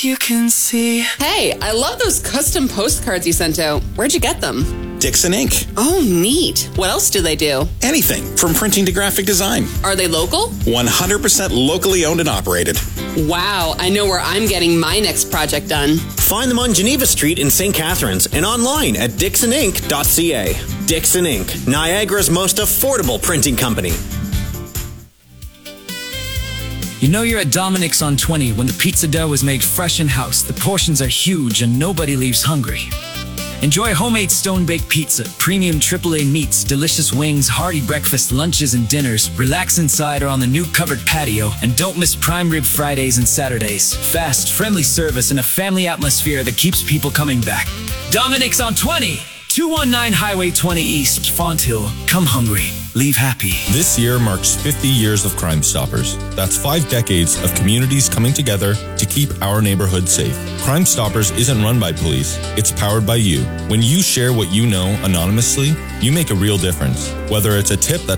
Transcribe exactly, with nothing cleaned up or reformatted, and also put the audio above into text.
you can see. Hey, I love those custom postcards you sent out. Where'd you get them? Dixon Ink. Oh, neat. What else do they do? Anything from printing to graphic design. Are they local? one hundred percent locally owned and operated. Wow, I know where I'm getting my next project done. Find them on Geneva Street in Saint Catharines and online at dixon ink dot c a. Dixon Ink, Niagara's most affordable printing company. You know you're at Dominic's on twenty when the pizza dough is made fresh in-house, the portions are huge, and nobody leaves hungry. Enjoy homemade stone-baked pizza, premium triple A meats, delicious wings, hearty breakfast, lunches, and dinners. Relax inside or on the new covered patio, and don't miss prime rib Fridays and Saturdays. Fast, friendly service, and a family atmosphere that keeps people coming back. Dominic's on twenty! two one nine Highway twenty East, Fonthill. Come hungry. Leave happy. This year marks fifty years of Crime Stoppers. That's five decades of communities coming together to keep our neighborhood safe. Crime Stoppers isn't run by police. It's powered by you. When you share what you know anonymously, you make a real difference. Whether it's a tip that